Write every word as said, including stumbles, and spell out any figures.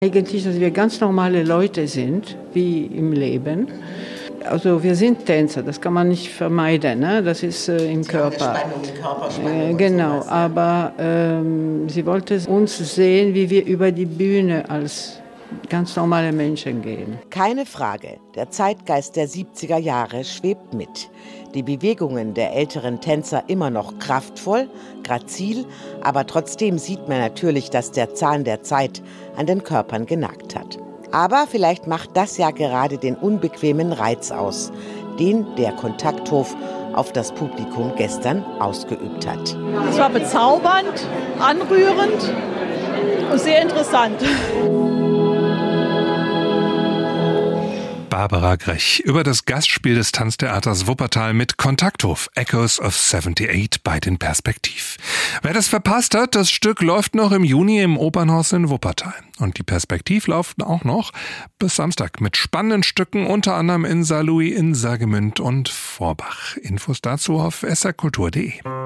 Eigentlich, dass wir ganz normale Leute sind, wie im Leben. Also wir sind Tänzer, das kann man nicht vermeiden, ne? Das ist äh, im Sie Körper. Haben eine Spannung, Körperspannung Äh, genau, sowas, ja. aber ähm, sie wollte uns sehen, wie wir über die Bühne als ganz normale Menschen gehen. Keine Frage, der Zeitgeist der siebziger Jahre schwebt mit. Die Bewegungen der älteren Tänzer immer noch kraftvoll, grazil, aber trotzdem sieht man natürlich, dass der Zahn der Zeit an den Körpern genagt hat. Aber vielleicht macht das ja gerade den unbequemen Reiz aus, den der Kontakthof auf das Publikum gestern ausgeübt hat. Es war bezaubernd, anrührend und sehr interessant. Barbara Grech über das Gastspiel des Tanztheaters Wuppertal mit Kontakthof Echoes of achtundsiebzig bei den Perspektiv. Wer das verpasst hat, das Stück läuft noch im Juni im Opernhaus in Wuppertal. Und die Perspektiv laufen auch noch bis Samstag mit spannenden Stücken, unter anderem in Saarlouis, in Saargemünd und Vorbach. Infos dazu auf s r kultur punkt d e.